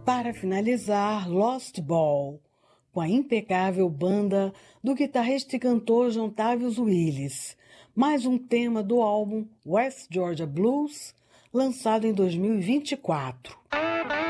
Para finalizar, Lost Ball, com a impecável banda do guitarrista e cantor John Tavius Willis, mais um tema do álbum West Georgia Blues, lançado em 2024.